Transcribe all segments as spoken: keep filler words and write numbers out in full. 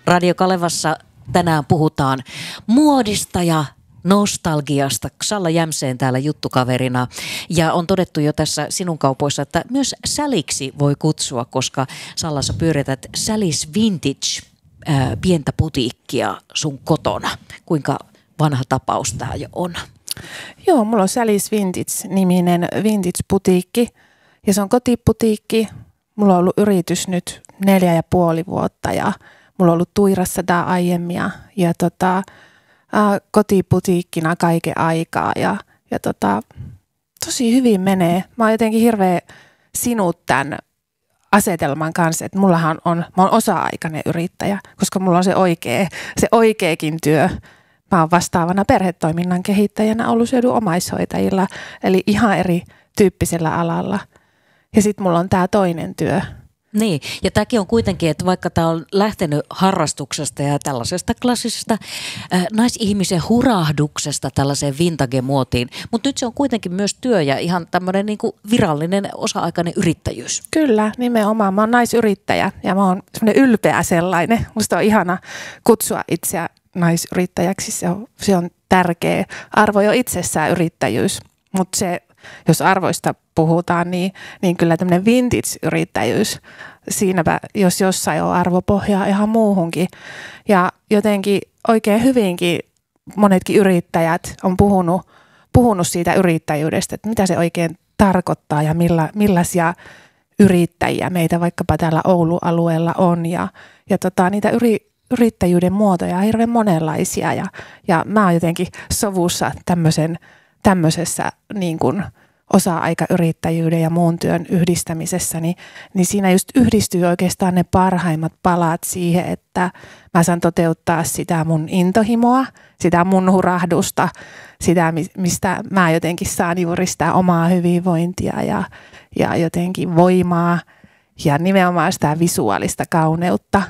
Radio Kalevassa tänään puhutaan muodista ja nostalgiasta. Salla Jämseen täällä juttukaverina. Ja on todettu jo tässä sinun kaupoissa, että myös säliksi voi kutsua, koska Sallassa pyörität Sälis Vintage ää, pientä putiikkia sun kotona. Kuinka vanha tapaus tämä jo on? Joo, mulla on Sälis Vintage-niminen vintage-putiikki ja se on kotiputiikki. Mulla on ollut yritys nyt neljä ja puoli vuotta ja mulla on ollut Tuirassa tämä aiemmin ja, ja tota, ä, kotiputiikkina kaiken aikaa ja, ja tota, tosi hyvin menee. Mä oon jotenkin hirveän sinut tämän asetelman kanssa, että mullahan on, mä oon osa-aikainen yrittäjä, koska mulla on se oikea, se oikeakin työ. Mä oon vastaavana perhetoiminnan kehittäjänä ollut Seudun omaishoitajilla, eli ihan eri tyyppisellä alalla. Ja sitten mulla on tämä toinen työ. Niin, ja tämäkin on kuitenkin, että vaikka tämä on lähtenyt harrastuksesta ja tällaisesta klassisesta äh, naisihmisen hurahduksesta tällaiseen vintage-muotiin, mutta nyt se on kuitenkin myös työ ja ihan tämmöinen niinku virallinen osa-aikainen yrittäjyys. Kyllä, nimenomaan. Mä oon naisyrittäjä ja mä oon semmoinen ylpeä sellainen. Musta on ihana kutsua itseä naisyrittäjäksi. Se on, se on tärkeä arvo jo itsessään yrittäjyys, mutta se, jos arvoista puhutaan, niin, niin kyllä tämmöinen vintage-yrittäjyys, siinäpä jos jossain on arvopohjaa ihan muuhunkin. Ja jotenkin oikein hyvinkin monetkin yrittäjät on puhunut, puhunut siitä yrittäjyydestä, että mitä se oikein tarkoittaa ja milla, millaisia yrittäjiä meitä vaikkapa täällä Oulun alueella on. Ja, ja tota, niitä yri, yrittäjyyden muotoja on hirveän monenlaisia ja, ja mä oon jotenkin sovussa tämmöisen, tämmöisessä niin kuin osa-aikayrittäjyyden ja muun työn yhdistämisessä, niin, niin siinä just yhdistyy oikeastaan ne parhaimmat palat siihen, että mä saan toteuttaa sitä mun intohimoa, sitä mun hurahdusta, sitä mistä mä jotenkin saan juuri sitä omaa hyvinvointia ja, ja jotenkin voimaa ja nimenomaan sitä visuaalista kauneutta,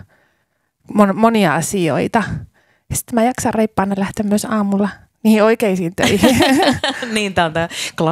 Mon, monia asioita. Ja sitten mä jaksan reippaana lähteä myös aamulla niihin oikeisiin töihin. Niin, tämä on tämä